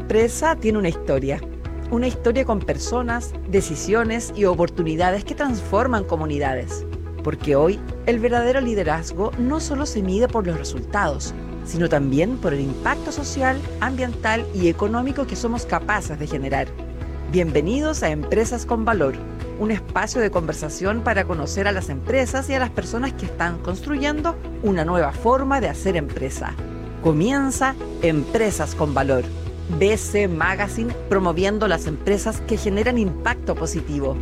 empresa tiene una historia con personas, decisiones y oportunidades que transforman comunidades. Porque hoy el verdadero liderazgo no solo se mide por los resultados, sino también por el impacto social, ambiental y económico que somos capaces de generar. Bienvenidos a Empresas con Valor, un espacio de conversación para conocer a las empresas y a las personas que están construyendo una nueva forma de hacer empresa. Comienza Empresas con Valor. BC Magazine, promoviendo las empresas que generan impacto positivo.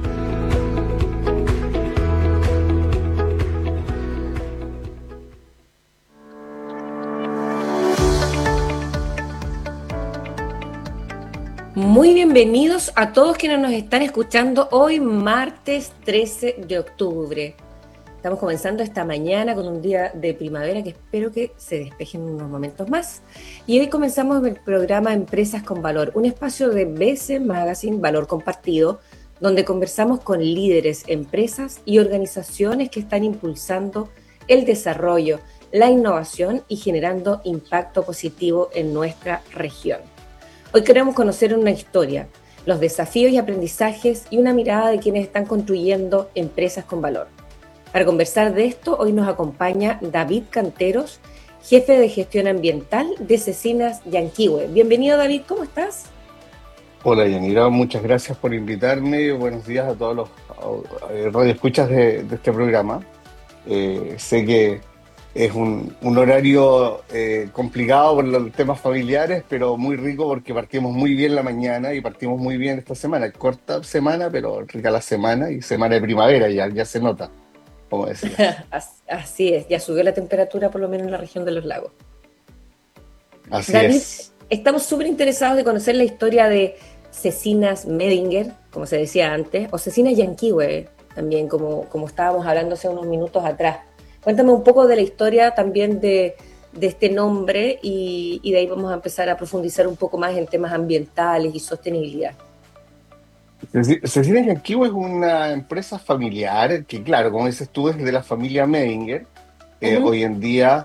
Muy bienvenidos a todos quienes nos están escuchando hoy, martes 13 de octubre. Estamos comenzando esta mañana con un día de primavera que espero que se despeje en unos momentos más. Y hoy comenzamos el programa Empresas con Valor, un espacio de BC Magazine Valor Compartido, donde conversamos con líderes, empresas y organizaciones que están impulsando el desarrollo, la innovación y generando impacto positivo en nuestra región. Hoy queremos conocer una historia, los desafíos y aprendizajes y una mirada de quienes están construyendo empresas con valor. Para conversar de esto, hoy nos acompaña David Canteros, jefe de gestión ambiental de Cecinas Yanquihue. Bienvenido, David, ¿cómo estás? Hola Yanira, muchas gracias por invitarme. Buenos días a todos los radioescuchas de este programa. Sé que es un horario complicado por los temas familiares, pero muy rico porque partimos muy bien la mañana y partimos muy bien esta semana. Corta semana, pero rica la semana y semana de primavera, ya se nota, como decías. Así es, ya subió la temperatura por lo menos en la región de los lagos. Así David, es. estamos súper interesados de conocer la historia de Cecinas Medinger, como se decía antes, o Cecinas Yanquihue, también como estábamos hablando hace unos minutos atrás. Cuéntame un poco de la historia también de este nombre y de ahí vamos a empezar a profundizar un poco más en temas ambientales y sostenibilidad. Cecilia Yanquivo es una empresa familiar que, claro, como dices tú, es de la familia Medinger. Ujú. Hoy en día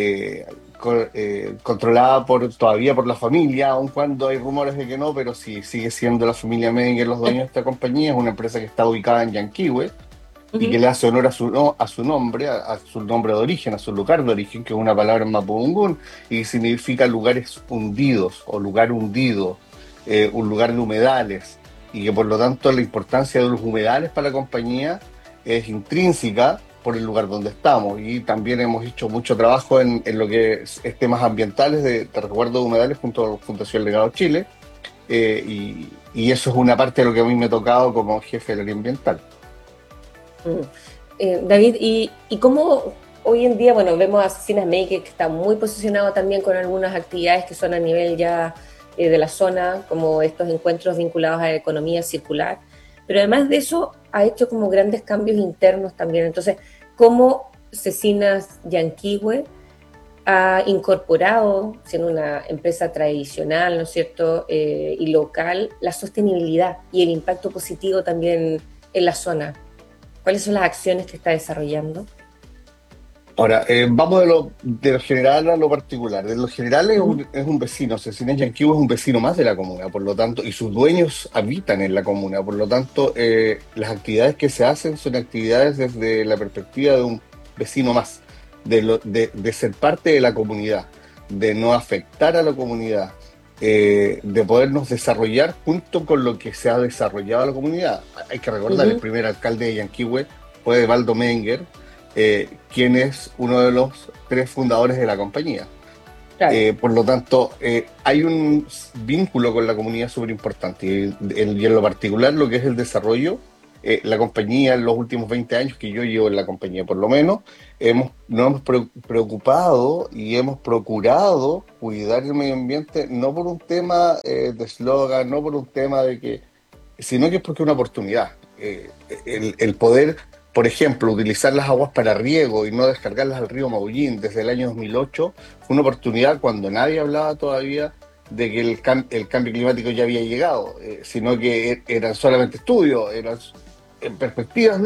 controlada todavía por la familia, aun cuando hay rumores de que no, pero sí sigue siendo la familia Medinger los dueños de esta compañía. Es una empresa que está ubicada en Yanquihue y que Ujú. le hace honor a su, no, a su nombre, a su nombre de origen, a su lugar de origen, que es una palabra en mapudungún y significa lugares hundidos o lugar hundido, un lugar de humedales, y que por lo tanto la importancia de los humedales para la compañía es intrínseca por el lugar donde estamos. Y también hemos hecho mucho trabajo en lo que es temas ambientales de resguardo de humedales junto a la Fundación Legado Chile, y eso es una parte de lo que a mí me ha tocado como jefe del área ambiental. Mm. David, ¿y cómo hoy en día, bueno, vemos a Cecinas Maker que está muy posicionado también con algunas actividades que son a nivel ya de la zona, como estos encuentros vinculados a la economía circular, pero además de eso ha hecho como grandes cambios internos también. Entonces, ¿cómo Cecinas Yanquihue ha incorporado, siendo una empresa tradicional, ¿no es cierto?, y local, la sostenibilidad y el impacto positivo también en la zona? ¿Cuáles son las acciones que está desarrollando? Ahora, vamos de lo general a lo particular. De lo general Ujú. es un vecino, Cecinas Yanquihue es un vecino más de la comuna, por lo tanto, y sus dueños habitan en la comuna, por lo tanto, las actividades que se hacen son actividades desde la perspectiva de un vecino más, de ser parte de la comunidad, de no afectar a la comunidad, de podernos desarrollar junto con lo que se ha desarrollado la comunidad. Hay que recordar, el Ujú. primer alcalde de Yanquihue fue Evaldo Menger, quien es uno de los tres fundadores de la compañía. Claro. Por lo tanto, hay un vínculo con la comunidad súper importante y en lo particular lo que es el desarrollo. La compañía en los últimos 20 años que yo llevo en la compañía, por lo menos, nos hemos preocupado y hemos procurado cuidar el medio ambiente, no por un tema de eslogan, no por un tema de que, sino que es porque es una oportunidad. El poder, por ejemplo, utilizar las aguas para riego y no descargarlas al río Maullín desde el año 2008 fue una oportunidad cuando nadie hablaba todavía de que el cambio climático ya había llegado, sino que eran solamente estudios, eran en perspectivas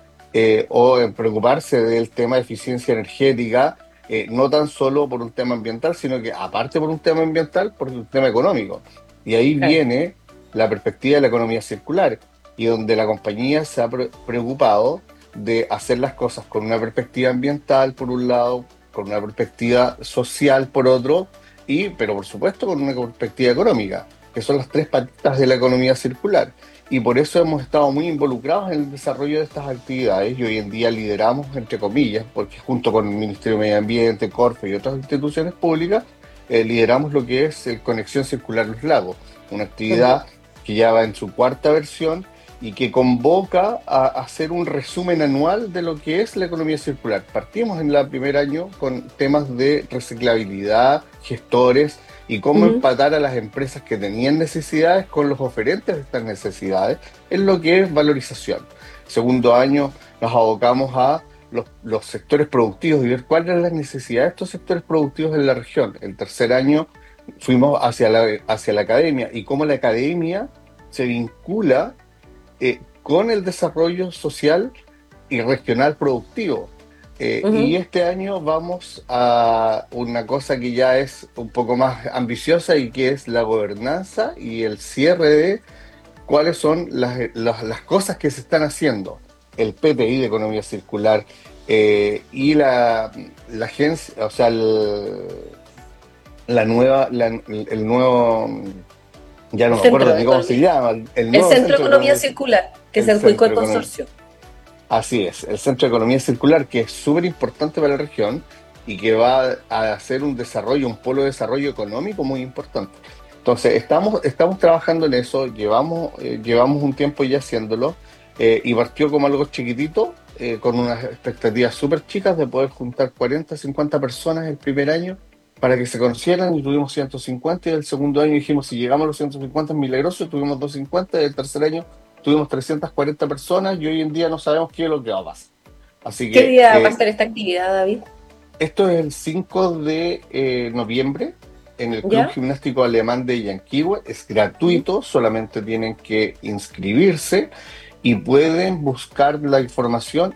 o en preocuparse del tema de eficiencia energética, no tan solo por un tema ambiental, sino que aparte por un tema ambiental, por un tema económico. Y ahí Claro. viene la perspectiva de la economía circular, y donde la compañía se ha preocupado de hacer las cosas con una perspectiva ambiental, por un lado, con una perspectiva social, por otro, pero por supuesto con una perspectiva económica, que son las tres patitas de la economía circular. Y por eso hemos estado muy involucrados en el desarrollo de estas actividades y hoy en día lideramos, entre comillas, porque junto con el Ministerio de Medio Ambiente, Corfe y otras instituciones públicas, lideramos lo que es el Conexión Circular Los Lagos, una Ujú. actividad que ya va en su cuarta versión y que convoca a hacer un resumen anual de lo que es la economía circular. Partimos en el primer año con temas de reciclabilidad, gestores y cómo Ujú. empatar a las empresas que tenían necesidades con los oferentes de estas necesidades en lo que es valorización. Segundo año nos abocamos a los sectores productivos y ver cuáles eran las necesidades de estos sectores productivos en la región. El tercer año fuimos hacia la academia y cómo la academia se vincula con el desarrollo social y regional productivo. Y Ujú. este año vamos a una cosa que ya es un poco más ambiciosa y que es la gobernanza y el cierre de cuáles son las cosas que se están haciendo. El PPI de Economía Circular y la agencia, o sea, el nuevo, ya El no me acuerdo Centro de ni cómo se Economía. llama, el El nuevo Centro de Centro de Economía Economía, Circular, que se el adjudicó el Centro de Economía. consorcio. Así es, el Centro de Economía Circular, que es súper importante para la región y que va a hacer un desarrollo, un polo de desarrollo económico muy importante. Entonces, estamos trabajando en eso, llevamos un tiempo ya haciéndolo, y partió como algo chiquitito, con unas expectativas súper chicas de poder juntar 40, 50 personas el primer año para que se conocieran, y tuvimos 150, y el segundo año dijimos, si llegamos a los 150 es milagroso, y tuvimos 250, y el tercer año tuvimos 340 personas, y hoy en día no sabemos qué es lo que va a pasar. Así ¿Qué que día va a ser esta actividad, David? esto es el 5 de noviembre en el Club ¿Ya? Gimnástico Alemán de Yanquihue. Es gratuito, solamente tienen que inscribirse y pueden buscar la información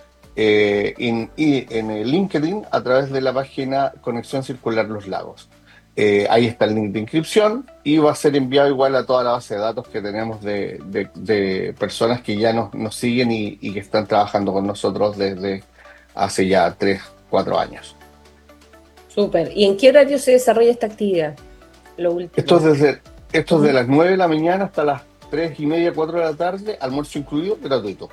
en el LinkedIn a través de la página Conexión Circular Los Lagos. Ahí está el link de inscripción y va a ser enviado igual a toda la base de datos que tenemos de personas que ya nos siguen y que están trabajando con nosotros desde hace ya 3, 4 años. Súper. ¿Y en qué horario se desarrolla esta actividad? Lo Esto es, último. desde, esto es de Ujú. las 9 de la mañana hasta las 3:30, 4 de la tarde, almuerzo incluido, gratuito.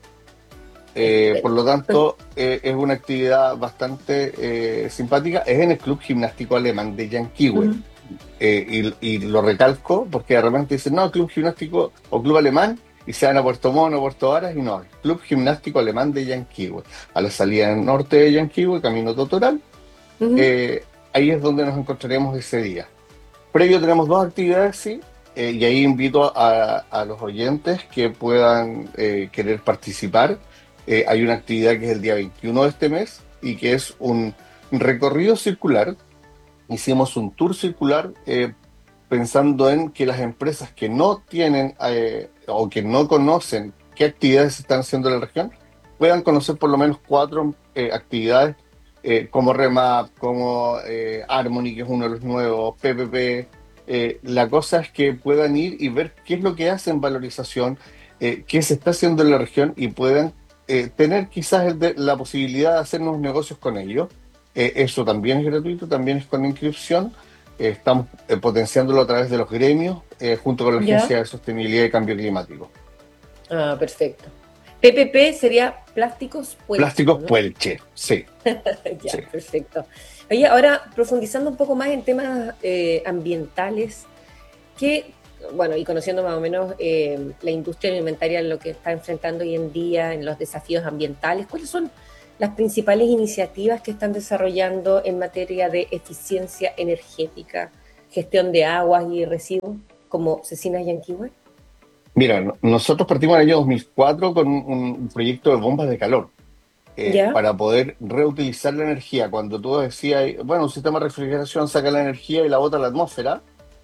Por Estupendo. lo tanto, es una actividad bastante simpática. Es en el Club Gimnástico Alemán de Yanquihue. Ujú. Y lo recalco porque de repente dicen, no, Club Gimnástico o Club Alemán, y se van a Puerto Montt o Puerto Varas, y no, el Club Gimnástico Alemán de Yanquihue. A la salida norte de Yanquihue, camino Totoral, Ujú. eh, ahí es donde nos encontraremos ese día. Previo tenemos dos actividades, sí, y ahí invito a los oyentes que puedan querer participar. Hay una actividad que es el día 21 de este mes y que es un recorrido circular. Hicimos un tour circular, pensando en que las empresas que no tienen o que no conocen qué actividades se están haciendo en la región puedan conocer por lo menos cuatro actividades, como Remap, como Harmony, que es uno de los nuevos, PPP. La cosa es que puedan ir y ver qué es lo que hacen valorización, qué se está haciendo en la región, y puedan tener quizás la posibilidad de hacer nuevos negocios con ellos. Eso también es gratuito, también es con inscripción. Estamos potenciándolo a través de los gremios, junto con la ¿Ya? Agencia de Sostenibilidad y Cambio Climático. Ah, perfecto. PPP sería plásticos puelches, Plásticos ¿no? Puelche, sí, sí. Ya, perfecto. Oye, ahora profundizando un poco más en temas ambientales, que, bueno, y conociendo más o menos la industria alimentaria, lo que está enfrentando hoy en día en los desafíos ambientales, ¿cuáles son las principales iniciativas que están desarrollando en materia de eficiencia energética, gestión de aguas y residuos, como Cecinas Yanquihue? Mira, nosotros partimos en el año 2004 con un proyecto de bombas de calor, ¿Ya? para poder reutilizar la energía. Cuando tú decías, bueno, un sistema de refrigeración saca la energía y la bota a la atmósfera,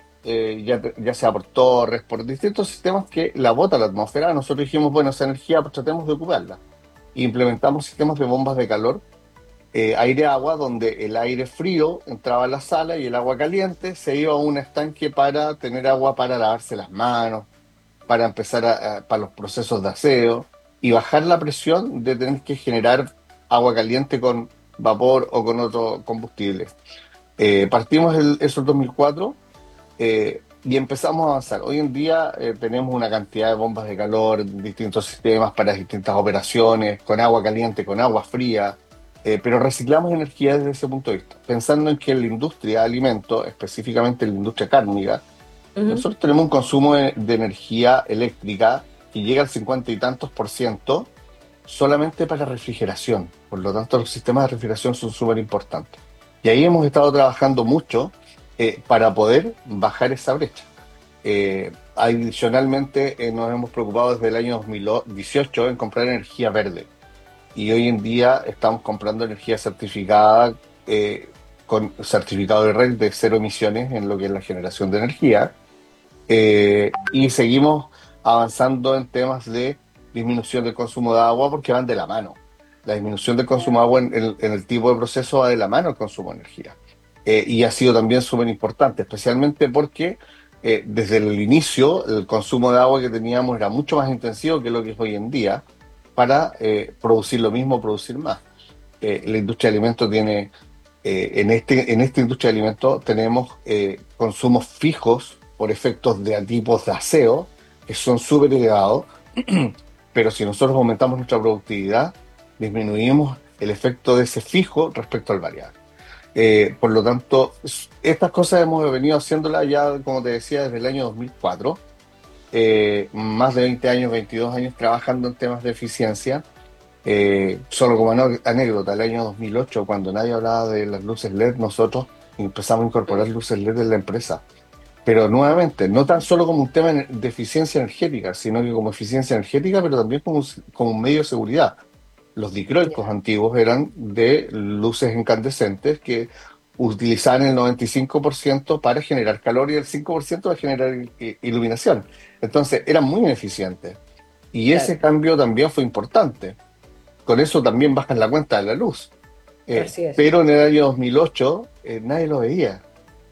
ya sea por torres, por distintos sistemas que la bota a la atmósfera, nosotros dijimos, bueno, esa energía pues tratemos de ocuparla. Implementamos sistemas de bombas de calor aire-agua, donde el aire frío entraba a la sala y el agua caliente se iba a un estanque para tener agua para lavarse las manos, para empezar para los procesos de aseo y bajar la presión de tener que generar agua caliente con vapor o con otro combustible. Partimos eso en 2004 y empezamos a avanzar. Hoy en día tenemos una cantidad de bombas de calor, distintos sistemas para distintas operaciones, con agua caliente, con agua fría, pero reciclamos energía desde ese punto de vista, pensando en que en la industria de alimentos, específicamente en la industria cárnica, Ujú. nosotros tenemos un consumo de energía eléctrica que llega al 50 y tantos por ciento solamente para refrigeración. Por lo tanto, los sistemas de refrigeración son súper importantes. Y ahí hemos estado trabajando mucho para poder bajar esa brecha. Adicionalmente, nos hemos preocupado desde el año 2018 en comprar energía verde. Y hoy en día estamos comprando energía certificada con certificado de red de cero emisiones en lo que es la generación de energía y seguimos avanzando en temas de disminución del consumo de agua porque van de la mano. La disminución del consumo de agua en el tipo de proceso va de la mano al consumo de energía. Y ha sido también súper importante, especialmente porque desde el inicio el consumo de agua que teníamos era mucho más intensivo que lo que es hoy en día para producir lo mismo, producir más. La industria de alimentos tiene en esta industria de alimentos tenemos consumos fijos por efectos de tipos de aseo que son súper elevados, pero si nosotros aumentamos nuestra productividad, disminuimos el efecto de ese fijo respecto al variable. Por lo tanto, estas cosas hemos venido haciéndolas ya, como te decía, desde el año 2004, más de 20 años, 22 años trabajando en temas de eficiencia. Solo como anécdota, el año 2008, cuando nadie hablaba de las luces LED, nosotros empezamos a incorporar luces LED en la empresa. Pero nuevamente, no tan solo como un tema de eficiencia energética, sino que como eficiencia energética, pero también como un medio de seguridad. Los dicroicos Ya, antiguos eran de luces incandescentes que utilizaban el 95% para generar calor y el 5% para generar iluminación. Entonces, eran muy ineficientes. Y ese claro, cambio también fue importante. Con eso también bajas la cuenta de la luz. así es. Pero en el año 2008 nadie lo veía.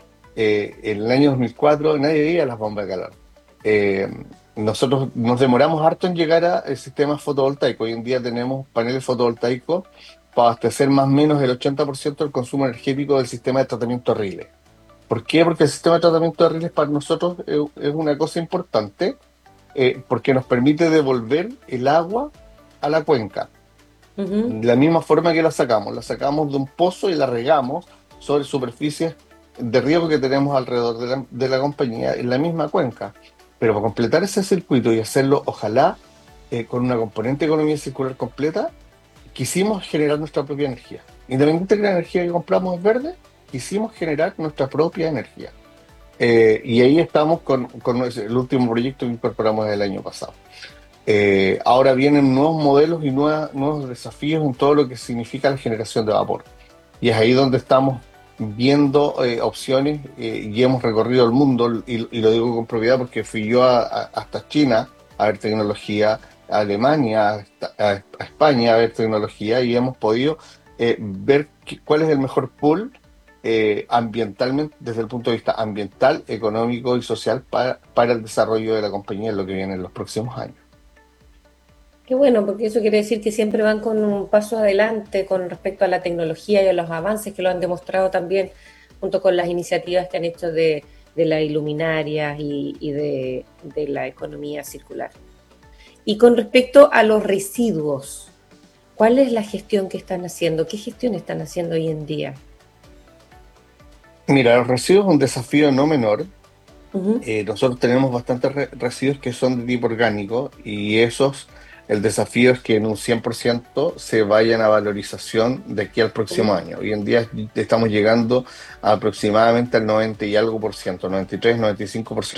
En el año 2004 nadie veía las bombas de calor. Eh, Nosotros nos demoramos harto en llegar al sistema fotovoltaico. Hoy en día tenemos paneles fotovoltaicos para abastecer más o menos el 80% del consumo energético del sistema de tratamiento de riles. ¿Por qué? Porque el sistema de tratamiento de riles para nosotros es una cosa importante porque nos permite devolver el agua a la cuenca. Ujú. De la misma forma que la sacamos de un pozo y la regamos sobre superficies de riego que tenemos alrededor de la compañía en la misma cuenca. Pero para completar ese circuito y hacerlo, ojalá, con una componente de economía circular completa, quisimos generar nuestra propia energía. Independiente de que la energía que compramos es verde, quisimos generar nuestra propia energía. Y ahí estamos con el último proyecto que incorporamos el año pasado. Ahora vienen nuevos modelos y nuevos desafíos en todo lo que significa la generación de vapor. Y es ahí donde estamos viendo opciones y hemos recorrido el mundo, y lo digo con propiedad porque fui yo hasta China a ver tecnología, a Alemania, a España a ver tecnología y hemos podido ver cuál es el mejor pool ambientalmente, desde el punto de vista ambiental, económico y social para el desarrollo de la compañía en lo que viene en los próximos años. Qué bueno, porque eso quiere decir que siempre van con un paso adelante con respecto a la tecnología y a los avances que lo han demostrado también, junto con las iniciativas que han hecho de las iluminarias y de la economía circular. Y con respecto a los residuos, ¿cuál es la gestión que están haciendo? ¿Qué gestión están haciendo hoy en día? Mira, los residuos es un desafío no menor. Ujú. Nosotros tenemos bastantes residuos que son de tipo orgánico y esos, el desafío es que en un 100% se vayan a valorización de aquí al próximo Uh, año. Hoy en día estamos llegando a aproximadamente al 90 y algo por ciento, 93, 95%